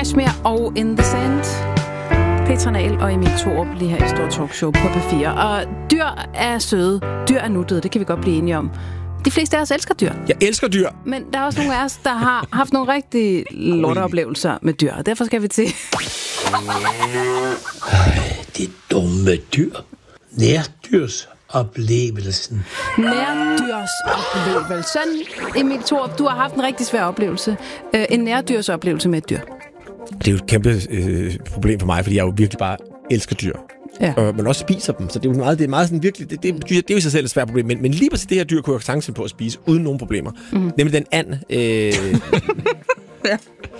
Kashmir og In the Sand. Petra Nahl og Emil Thorup lige her i Stor Talkshow på P4. Og dyr er søde. Dyr er nuttede. Det kan vi godt blive enige om. De fleste af os elsker dyr. Jeg elsker dyr. Men der er også nogle af os, der har haft nogle rigtig lorteoplevelser med dyr. Og derfor skal vi til... Det dumme dyr. Nærdyrosoplevelsen. Nærdyrsoplevelse. Emil Thorup, du har haft en rigtig svær oplevelse. En nærdyrsoplevelse med et dyr. Det er jo et kæmpe problem for mig, fordi jeg jo virkelig bare elsker dyr. Ja. Men også spiser dem, så det er jo meget, sådan virkelig, det er jo i sig selv et svært problem, men lige præcis det her dyr kunne jeg sagtens finde på at spise, uden nogen problemer. Nemlig den and. Ja.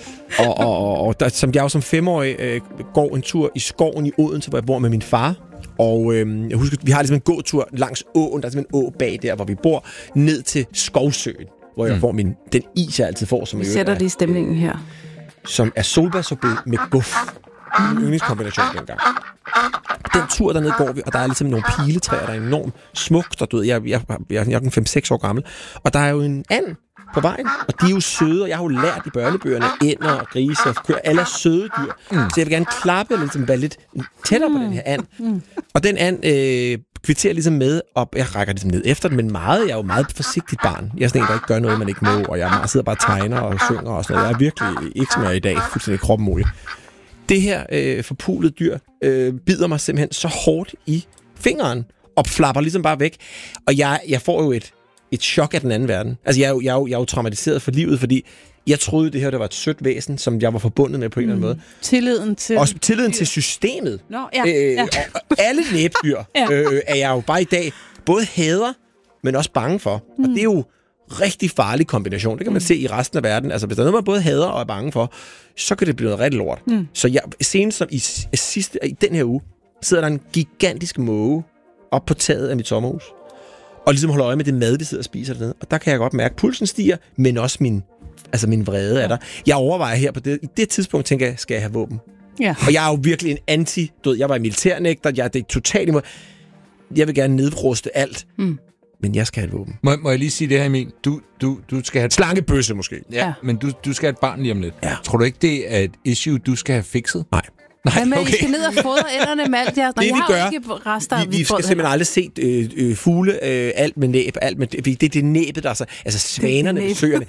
Og der, som jeg jo som 5-årig går en tur i skoven i Odense, hvor jeg bor med min far. Og jeg husker, vi har ligesom en gåtur langs åen, der er simpelthen en å bag der, hvor vi bor, ned til Skovsøen, hvor jeg får den is, jeg altid får. Som vi sætter det i stemningen her. Som er solbærsorbet med guf. En yndlingskombination dengang. Den tur dernede går vi, og der er ligesom nogle piletræer, der er enormt smukt, og du ved, jeg er 5-6 år gammel, og der er jo en and på vejen, og de er jo søde, og jeg har jo lært i børnebøgerne, ænder og grise og køer, alle er søde dyr. Så jeg vil gerne klappe og være lidt tættere på den her and. Og den and kvitterer ligesom med, og jeg rækker ligesom ned efter den, men jeg er jo meget forsigtigt barn. Jeg er sådan en, der ikke gør noget, man ikke må, og jeg sidder bare og tegner og synger og sådan noget. Jeg er virkelig ikke, som jeg er i dag, fuldstændig kroppen mulig. Det her forpulede dyr bider mig simpelthen så hårdt i fingeren, og flapper ligesom bare væk. Og jeg får jo et chok af den anden verden. Altså, jeg er jo traumatiseret for livet, fordi jeg troede, det her der var et sødt væsen, som jeg var forbundet med på en eller anden måde. Tilliden til systemet. Nå, ja. Og alle næbdyr er jeg jo bare i dag både hader, men også bange for. Og det er jo rigtig farlig kombination. Det kan man se i resten af verden. Altså, hvis der er noget, man både hader og er bange for, så kan det blive noget rigtig lort. Så senest som i den her uge, sidder der en gigantisk måge op på taget af mit sommerhus, og ligesom holder øje med det mad, vi sidder og spiser dernede. Og der kan jeg godt mærke, at pulsen stiger, men også min vrede er der. Jeg overvejer her på det. I det tidspunkt tænker jeg, skal jeg have våben? Ja. Og jeg er jo virkelig en jeg var militærnægter, det er totalt imod. Jeg vil gerne nedruste alt. Men jeg skal have et våben. Må jeg lige sige det her, Emil? Du skal have... Slangebøsse måske. Ja, men du skal have et barn lige om lidt. Ja. Tror du ikke, det er et issue, du skal have fikset? Nej, men okay. I skal ned og fodre ænderne med alt jeres. Det vi gør, vi skal simpelthen aldrig set fugle, alt med næb, det er det næbet, der er så... Altså svanerne, søerne.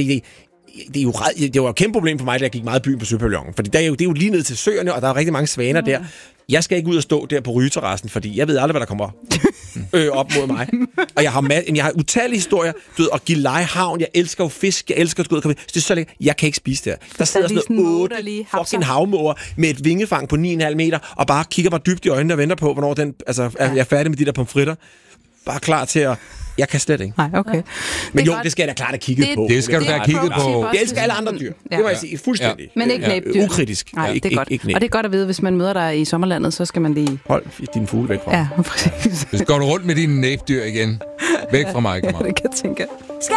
Det var jo et kæmpe problem for mig, da jeg gik meget i byen på Søpavillonen. Fordi det er jo lige ned til søerne, og der er rigtig mange svaner der. Jeg skal ikke ud og stå der på rygeterrassen, fordi jeg ved aldrig, hvad der kommer op mod mig. Og jeg har utallige historier. Du ved, at give lejehavn. Jeg elsker jo fisk. Jeg elsker at gå ud. Det er så lækkert. Jeg kan ikke spise det her. Der sidder sådan 8 fucking havmåger med et vingefang på 9,5 meter, og bare kigger bare dybt i øjnene og venter på, hvornår jeg er færdig med de der pomfritter. Bare klar til at... Jeg kan slet ikke. Nej, okay. Men jo, det skal jeg da klart have kigget på. Det skal du da have kigget på. Jeg elsker alle andre dyr. Det må jeg sige fuldstændig. Ja. Men ikke næbdyr. Ukritisk. Nej, det er godt. Og det er godt at vide, hvis man møder dig i sommerlandet, så skal man lige... Hold dine fugle væk fra mig. Ja, præcis. Hvis går du rundt med dine næbdyr igen, væk fra mig, det kan jeg tænke.